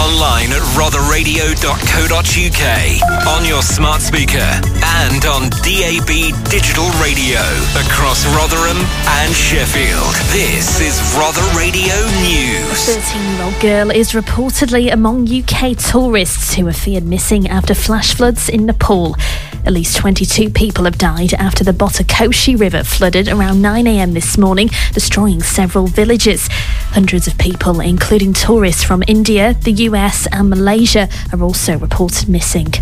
online at rotherradio.co.uk, on your smart speaker and on DAB digital radio across Rotherham and Sheffield. This is Rother Radio News. A 13-year-old girl is reportedly among UK tourists who are feared missing after flash floods in Nepal. At least 22 people have died after the Botakoshi River flooded around 9 a.m. this morning, destroying several villages. Hundreds of people, including tourists from India, the US and Malaysia, are also reported missing.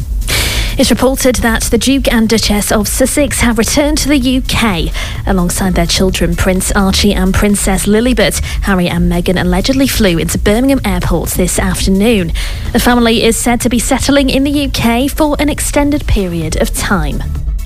It's reported that the Duke and Duchess of Sussex have returned to the UK. Alongside their children, Prince Archie and Princess Lilibet, Harry and Meghan allegedly flew into Birmingham Airport this afternoon. The family is said to be settling in the UK for an extended period of time.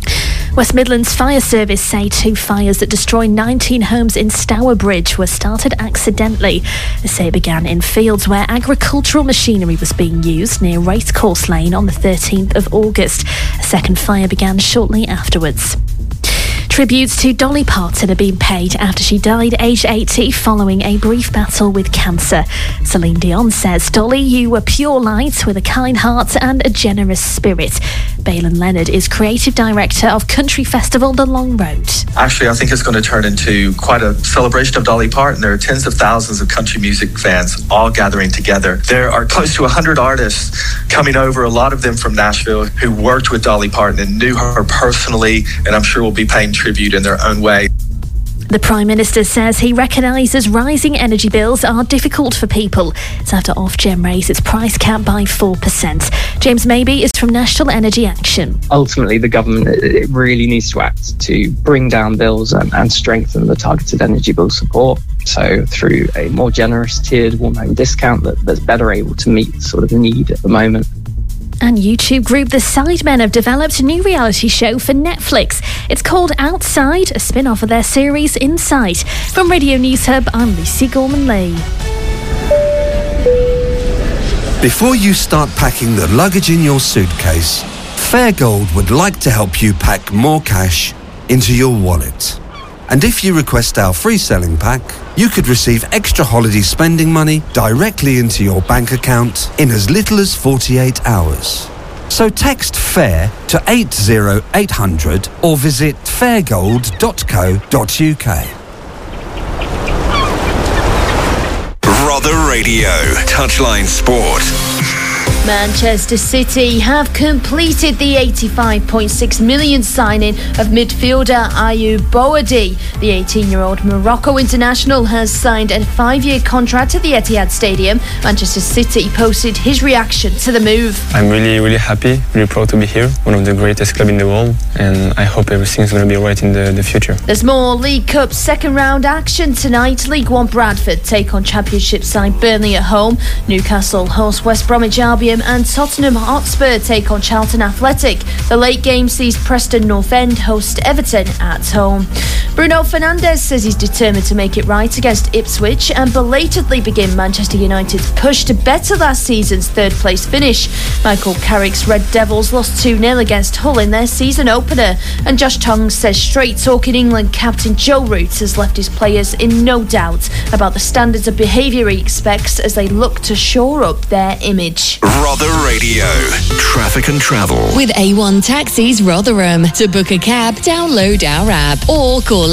West Midlands Fire Service say 2 fires that destroyed 19 homes in Stourbridge were started accidentally. They say it began in fields where agricultural machinery was being used near Racecourse Lane on the 13th of August. A second fire began shortly afterwards. Tributes to Dolly Parton are being paid after she died aged 80 following a brief battle with cancer. Celine Dion says, "Dolly, you were pure light with a kind heart and a generous spirit." Baylan Leonard is creative director of country festival The Long Road. Actually, I think it's going to turn into quite a celebration of Dolly Parton. There are tens of thousands of country music fans all gathering together. There are close to 100 artists coming over, a lot of them from Nashville, who worked with Dolly Parton and knew her personally, and I'm sure will be paying tribute in their own way. The Prime Minister says he recognises rising energy bills are difficult for people. It's after Ofgem raised its price cap by 4%. James Maybe is from National Energy Action. Ultimately, the government really needs to act to bring down bills and strengthen the targeted energy bill support. So through a more generous tiered warm home discount that's better able to meet sort of the need at the moment. And YouTube group The Sidemen have developed a new reality show for Netflix. It's called Outside, a spin-off of their series Inside. From Radio News Hub, I'm Lucy Gorman-Lee. Before you start packing the luggage in your suitcase, Fairgold would like to help you pack more cash into your wallet. And if you request our free selling pack, you could receive extra holiday spending money directly into your bank account in as little as 48 hours. So text FAIR to 80800 or visit fairgold.co.uk. Rother Radio, Touchline Sport. Manchester City have completed the £85.6 million signing of midfielder Ayoub Boadi. The 18-year-old Morocco international has signed a 5-year contract at the Etihad Stadium. Manchester City posted his reaction to the move. I'm really happy, really proud to be here. One of the greatest clubs in the world, and I hope everything's going to be right in the future. There's more League Cup second round action tonight. League One Bradford take on Championship side Burnley at home. Newcastle host West Bromwich Albion and Tottenham Hotspur take on Charlton Athletic. The late game sees Preston North End host Everton at home. Bruno Fernandes says he's determined to make it right against Ipswich and belatedly begin Manchester United's push to better last season's third place finish. Michael Carrick's Red Devils lost 2-0 against Hull in their season opener, and Josh Tongue says straight talking England captain Joe Root has left his players in no doubt about the standards of behaviour he expects as they look to shore up their image. Rother Radio, traffic and travel. With A1 Taxis Rotherham. To book a cab, download our app or call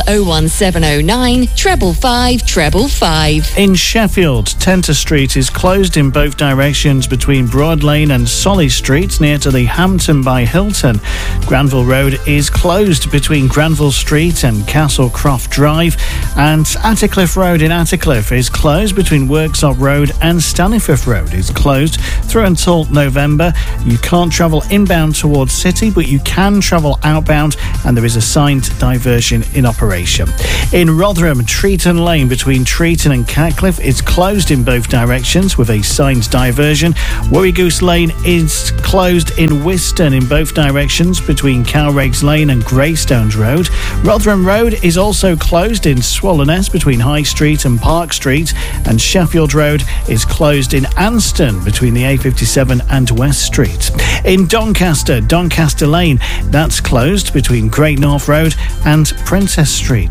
01709 555 555. In Sheffield, Tenter Street is closed in both directions between Broad Lane and Solly Street near to the Hampton by Hilton. Granville Road is closed between Granville Street and Castlecroft Drive, and Attercliffe Road in Attercliffe is closed between Worksop Road and Stanleyford Road is closed through until November. You can't travel inbound towards City, but you can travel outbound, and there is a signed diversion in operation. In Rotherham, Treaton Lane between Treaton and Catcliffe is closed in both directions with a signed diversion. Worry Goose Lane is closed in Wiston in both directions between Cowrakes Lane and Greystones Road. Rotherham Road is also closed in Swallownest between High Street and Park Street, and Sheffield Road is closed in Anston between the A57 and West Street. In Doncaster Lane, that's closed between Great North Road and Princess Street.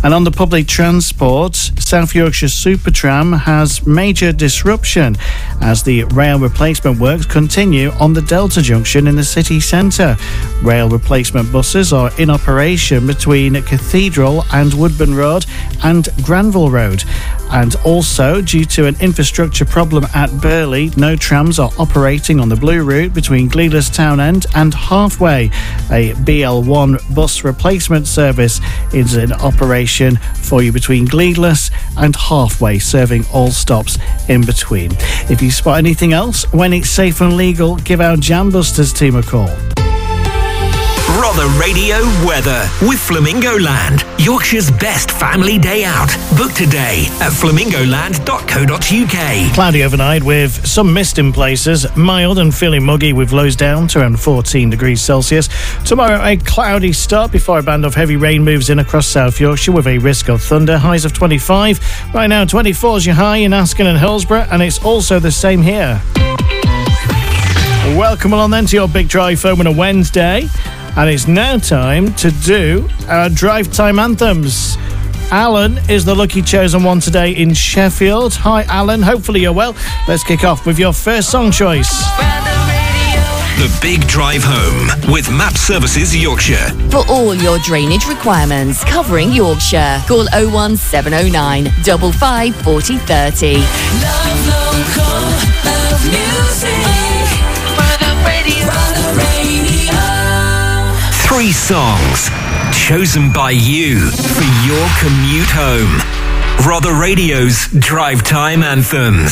And on the public transport, South Yorkshire Supertram has major disruption as the rail replacement works continue on the Delta Junction in the city centre. Rail replacement buses are in operation between Cathedral and Woodburn Road and Granville Road. And also, due to an infrastructure problem at Burley, no trams are operating on the Blue Route between Gleadless Town End and Halfway. A BL1 bus replacement service is in operation for you between Gleadless and Halfway, serving all stops in between. If you spot anything else, when it's safe and legal, give our Jambusters team a call. Rother Radio weather with Flamingo Land, Yorkshire's best family day out. Book today at flamingoland.co.uk. Cloudy overnight with some mist in places, mild and feeling muggy with lows down to around 14 degrees Celsius. Tomorrow a cloudy start before a band of heavy rain moves in across South Yorkshire with a risk of thunder. Highs of 25. Right now 24 is your high in Askin and Hillsborough, and it's also the same here. Welcome along then to your big drive home on a Wednesday. And it's now time to do our drive time anthems. Alan is the lucky chosen one today in Sheffield. Hi, Alan. Hopefully you're well. Let's kick off with your first song choice. The Big Drive Home with Map Services Yorkshire. For all your drainage requirements covering Yorkshire, call 01709 55 40 30. Love local, love music. Rother Radio. 3 songs chosen by you for your commute home. Rother Radio's Drive Time Anthems.